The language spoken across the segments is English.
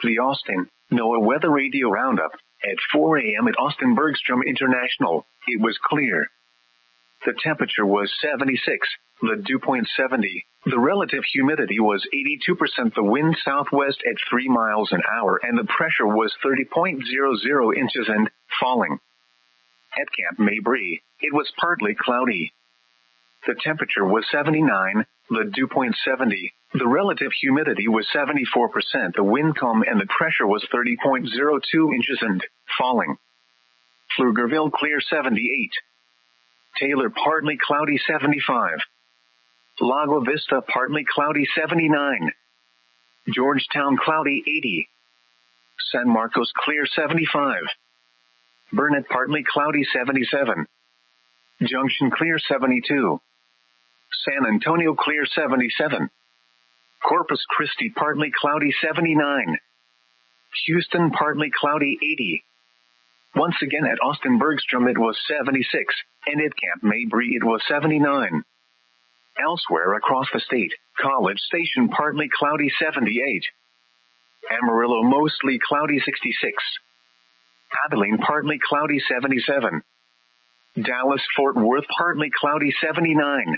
The Austin, NOAA Weather Radio Roundup. At 4 a.m. at Austin Bergstrom International, it was clear. The temperature was 76, the dew point 70, the relative humidity was 82%, the wind southwest at 3 miles an hour, and the pressure was 30.00 inches and falling. At Camp Mabry, it was partly cloudy. The temperature was 79, the dew point 70, the relative humidity was 74%, the wind calm, and the pressure was 30.02 inches and falling. Pflugerville clear 78. Taylor partly cloudy 75. Lago Vista partly cloudy 79. Georgetown cloudy 80. San Marcos clear 75. Burnett partly cloudy 77. Junction clear 72. San Antonio clear 77. Corpus Christi partly cloudy 79. Houston partly cloudy 80. Once again at Austin Bergstrom it was 76, and at Camp Mabry it was 79. Elsewhere across the state, College Station partly cloudy 78. Amarillo mostly cloudy 66. Abilene partly cloudy 77. Dallas-Fort Worth partly cloudy 79.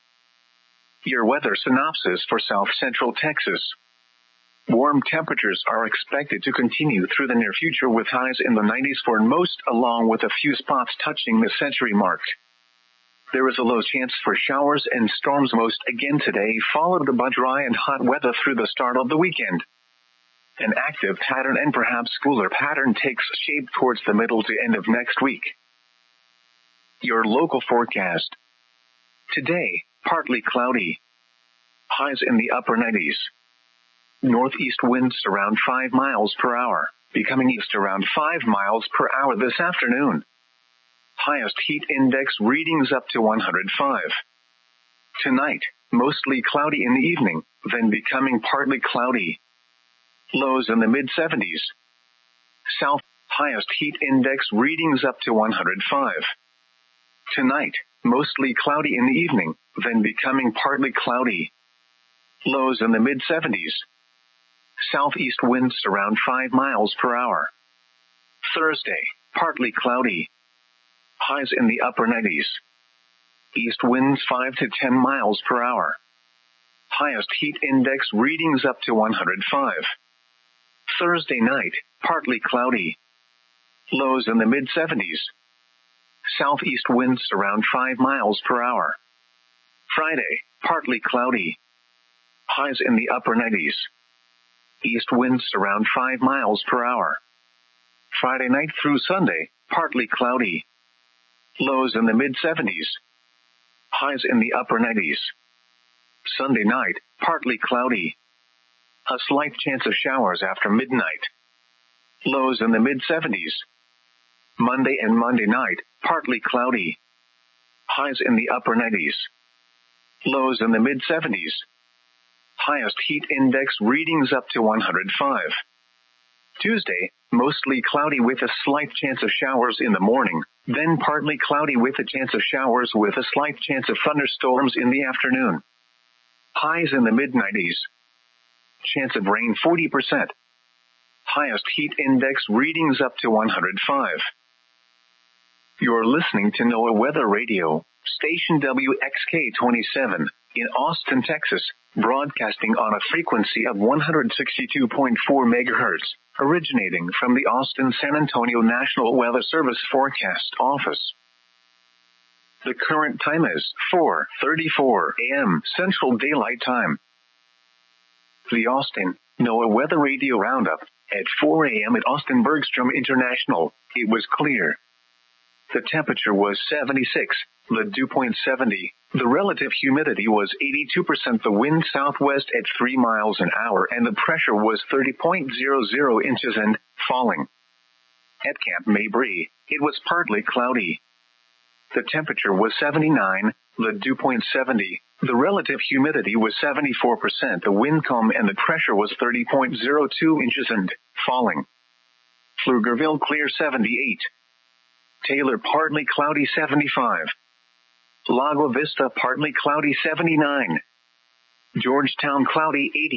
Your weather synopsis for South Central Texas. Warm temperatures are expected to continue through the near future with highs in the 90s for most, along with a few spots touching the century mark. There is a low chance for showers and storms most again today, followed by dry and hot weather through the start of the weekend. An active pattern and perhaps cooler pattern takes shape towards the middle to end of next week. Your local forecast. Today, partly cloudy. Highs in the upper 90s. Northeast winds around 5 miles per hour, becoming east around 5 miles per hour this afternoon. Highest heat index readings up to 105. Tonight, mostly cloudy in the evening, then becoming partly cloudy. Lows in the mid-70s. South, highest heat index readings up to 105. Tonight, mostly cloudy in the evening, then becoming partly cloudy. Lows in the mid-70s. Southeast winds around 5 miles per hour. Thursday, partly cloudy. Highs in the upper 90s. East winds 5 to 10 miles per hour. Highest heat index readings up to 105. Thursday night, partly cloudy. Lows in the mid-70s. Southeast winds around 5 miles per hour. Friday, partly cloudy. Highs in the upper 90s. East winds around 5 miles per hour. Friday night through Sunday, partly cloudy. Lows in the mid-70s. Highs in the upper 90s. Sunday night, partly cloudy. A slight chance of showers after midnight. Lows in the mid-70s. Monday and Monday night, partly cloudy. Highs in the upper 90s. Lows in the mid-70s. Highest heat index readings up to 105. Tuesday, mostly cloudy with a slight chance of showers in the morning, then partly cloudy with a chance of showers with a slight chance of thunderstorms in the afternoon. Highs in the mid-90s. Chance of rain 40%. Highest heat index readings up to 105. You're listening to NOAA Weather Radio, station WXK-27, in Austin, Texas, broadcasting on a frequency of 162.4 MHz, originating from the Austin-San Antonio National Weather Service Forecast Office. The current time is 4:34 a.m. Central Daylight Time. The Austin, NOAA Weather Radio Roundup. At 4 a.m. at Austin Bergstrom International, it was clear. The temperature was 76, the dew point 70, the relative humidity was 82%, the wind southwest at 3 miles an hour, and the pressure was 30.00 inches and falling. At Camp Mabry, it was partly cloudy. The temperature was 79, the dew point 70, the relative humidity was 74%, the wind calm, and the pressure was 30.02 inches and falling. Pflugerville clear 78. Taylor partly cloudy 75. Lago Vista partly cloudy 79. Georgetown cloudy 80.